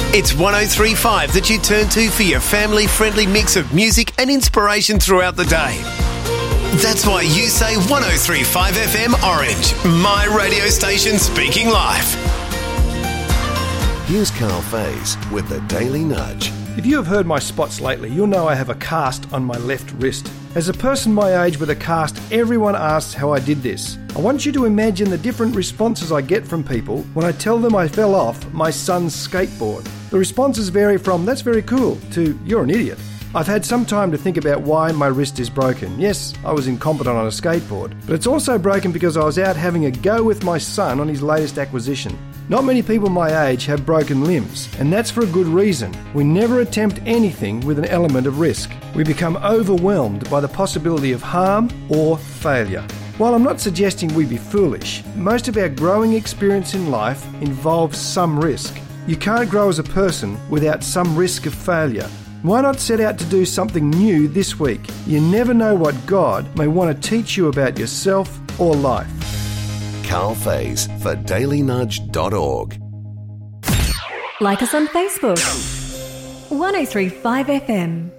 It's 103.5 that you turn to for your family-friendly mix of music and inspiration throughout the day. That's why you say 103.5 FM Orange, my radio station speaking live. Here's Carl Faze with the Daily Nudge. If you have heard my spots lately, you'll know I have a cast on my left wrist. As a person my age with a cast, everyone asks how I did this. I want you to imagine the different responses I get from people when I tell them I fell off my son's skateboard. The responses vary from, "That's very cool," to "You're an idiot." I've had some time to think about why my wrist is broken. Yes, I was incompetent on a skateboard, but it's also broken because I was out having a go with my son on his latest acquisition. Not many people my age have broken limbs, and that's for a good reason. We never attempt anything with an element of risk. We become overwhelmed by the possibility of harm or failure. While I'm not suggesting we be foolish, most of our growing experience in life involves some risk. You can't grow as a person without some risk of failure. Why not set out to do something new this week? You never know what God may want to teach you about yourself or life. Carl Faze for dailynudge.org. Like us on Facebook. 103.5 FM.